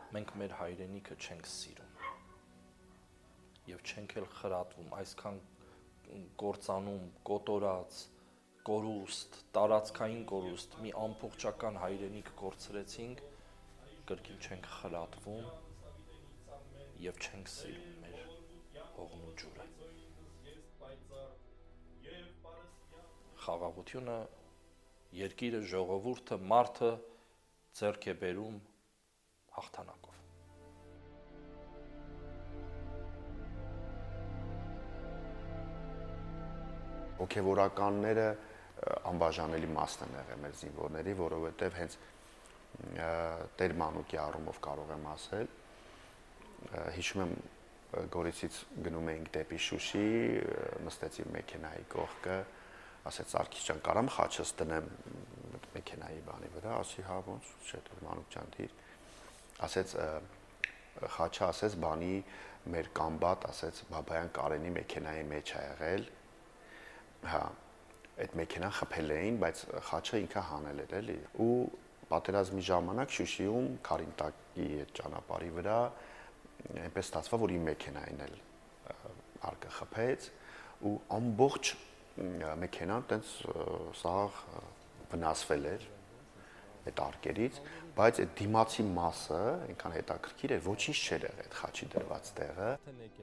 Մենք մեր հայրենիքը չենք սիրում եւ չենք էլ խրատվում, այսքան կործանում, կոտորած, կորուստ, տարածքային կորուստ, մի ամբողջական հայրենիք կորցրեցինք, կրկին չենք խրատվում եւ չենք սիրում մեր հողն ու ջուրը։ Խաղաղությունը, երկիրը, ժողովուրդը, մարդը ձեռք է բերում հաղթանակով։ Հոգևորականները անբաժանելի մասն են եղել մեր զինվորների, որովհետև հենց Տեր Մանուկի առումով կարող եմ ասել, հիշում եմ Գորիսից գնում էինք դեպի Շուշի, նստեցի մեքենայի կողքը, ասեց Արկիս ջան, կարամ խաչս տնեմ մեքենայի բանի վրա, ասի հա ոնց, չէ, Տեր Մանուկ ջան, դիր, ասեց խաչը, ասեց բանի մեր կամբատ, ասեց Բաբայան Կարենի մեքենայի մեջ ա եղել, հա, այդ մեքենան խփել էին, բայց խաչը ինքը հանել էր, էլի, ու պատերազմի ժամանակ Շուշիում Քարինտակի այդ ճանապարհի վրա այնպես ստացվա, որ իմ մեքենային էլ արկը խփեց ու ամբողջ մեքենան տենց սաղ վնասվել էր այդ արկերից, բայց այդ դիմացի մասը այնքան հետաքրքիր էր, ոչինչ չէր եղել այդ խաչի դրված տեղը,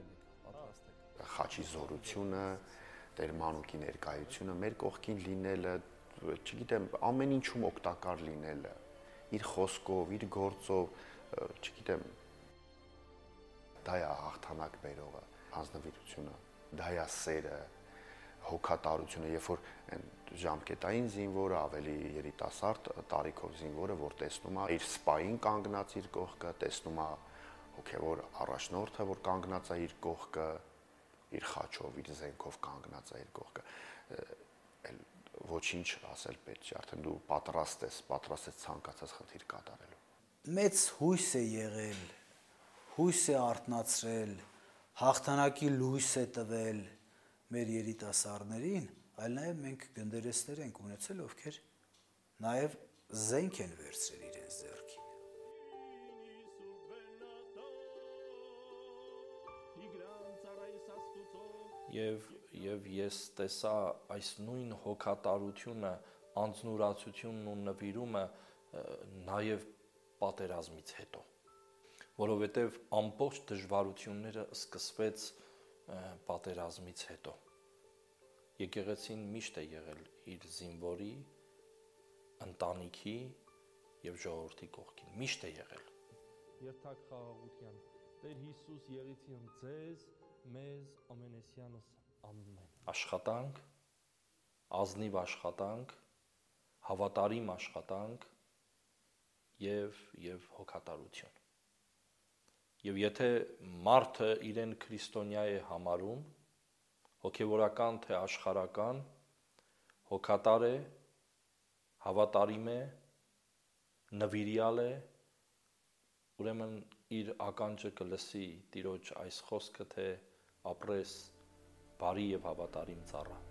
խաչի զորությունը, Տեր Մանուկի ներկայությունը, մեր կողքին լինելը, չգիտեմ, ամեն ինչում օգտակար լինելը, իր խոսքով, իր գործով, չգիտեմ, դա է հաղթանակ բերողը, հանձնվիրությունը, դա է սերը, հոգատարությունը, երբ որ այն ժամկետային զինվորը, ավելի երիտասարդ տարիքով զինվորը, որ տեսնում է իր սպային կանգնած իր կողքը, տեսնում է հոգևոր առաջնորդը, որ կանգնած է իր կողքը, իր խաչով, իր զենքով կանգնած է իր կողքը, էլ ոչինչ ասել պետք չի, արդեն դու պատրաստ ես ցանկացած խնդիր կատարելու։ Մեծ հույս է եղել, հույս է արթնացրել, հաղթանակի լույս է տվել մեր երիտասարդներին, այլ նաև մենք գնդերեսներ ենք ունեցել, ովքեր նաև զենք են վերցրել իրենց ձեռքին։ Եվ ես տեսա այս նույն հոգատարությունը, անձնուրացությունն ու նվիրումը նաև պատերազմից հետո, որովհետև ամբողջ դժվարությունները սկսվեց պատերազմից հետո։ Եկեղեցին միշտ է եղել իր զինվորի, ընտանիքի եւ ժողովրդի կողքին, միշտ է եղել։ Երթակ խաղաղության, Տեր Հիսուս եղիցին ձեզ, մեզ ամենեսյանս ամեն։ Աշխատանք, ազնիվ աշխատանք, հավատարիմ աշխատանք եւ հոգատարություն։ Եվ եթե մարդը իրեն քրիստոնյա է համարում, հոգևորական թե աշխարհական, հոգատար է, հավատարիմ է, նվիրյալ է, ուրեմն իր ականջը կլսի Տիրոջ այս խոսքը, թե ապրես բարի եւ հավատարիմ ծառա։